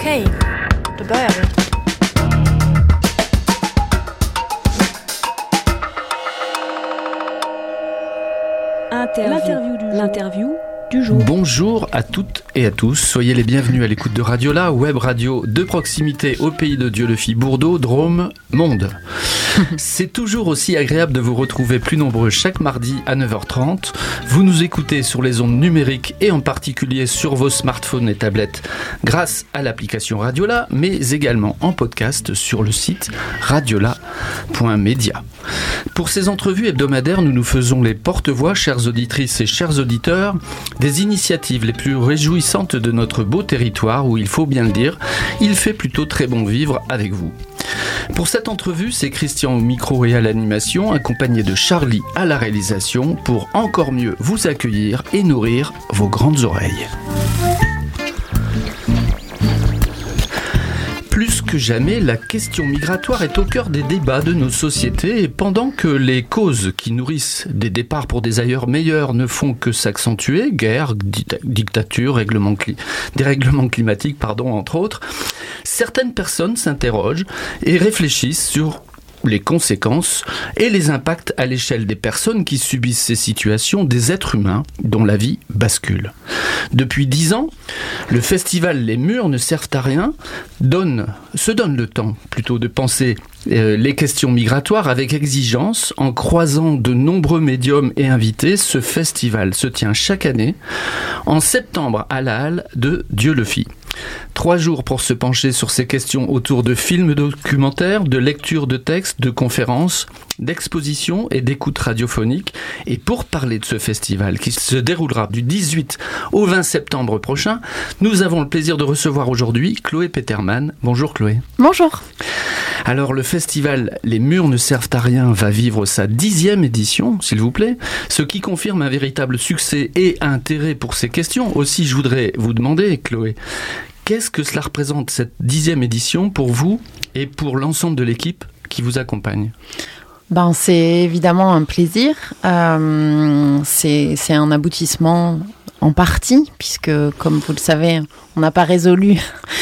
Okay, då börjar vi. L'interview du jour. Bonjour à toutes et à tous, soyez les bienvenus à l'écoute de Radiola, web radio de proximité au pays de Dieulefit, Bourdeaux, Drôme, Monde. C'est toujours aussi agréable de vous retrouver plus nombreux chaque mardi à 9h30. Vous nous écoutez sur les ondes numériques et en particulier sur vos smartphones et tablettes grâce à l'application Radiola, mais également en podcast sur le site radiola.media. Pour ces entrevues hebdomadaires, nous nous faisons les porte-voix, chères auditrices et chers auditeurs, des initiatives les plus réjouissantes de notre beau territoire où, il faut bien le dire, il fait plutôt très bon vivre avec vous. Pour cette entrevue, c'est Christian au micro et à l'animation, accompagné de Charlie à la réalisation, pour encore mieux vous accueillir et nourrir vos grandes oreilles. Plus que jamais, la question migratoire est au cœur des débats de nos sociétés et pendant que les causes qui nourrissent des départs pour des ailleurs meilleurs ne font que s'accentuer, guerre, dictature, dérèglement climatique, entre autres, certaines personnes s'interrogent et réfléchissent sur les conséquences et les impacts à l'échelle des personnes qui subissent ces situations, des êtres humains dont la vie bascule. Depuis 10 ans, le festival Les Murs ne servent à rien se donne le temps plutôt de penser les questions migratoires avec exigence. En croisant de nombreux médiums et invités, ce festival se tient chaque année en septembre à la halle de Dieulefit. 3 jours pour se pencher sur ces questions autour de films documentaires, de lectures de textes, de conférences, d'expositions et d'écoutes radiophoniques. Et pour parler de ce festival qui se déroulera du 18 au 20 septembre prochain, nous avons le plaisir de recevoir aujourd'hui Chloé Peterman. Bonjour Chloé. Bonjour. Alors le festival Les Murs ne servent à rien va vivre sa 10e édition, s'il vous plaît, ce qui confirme un véritable succès et intérêt pour ces questions. Aussi, je voudrais vous demander, Chloé, qu'est-ce que cela représente, cette 10e édition, pour vous et pour l'ensemble de l'équipe qui vous accompagne ? C'est évidemment un plaisir. C'est un aboutissement en partie, puisque, comme vous le savez, on n'a pas résolu